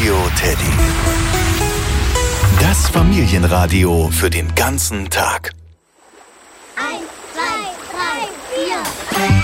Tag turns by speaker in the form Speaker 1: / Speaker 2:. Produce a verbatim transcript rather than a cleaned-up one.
Speaker 1: Radio Teddy. Das Familienradio für den ganzen Tag.
Speaker 2: Eins, zwei, drei, vier.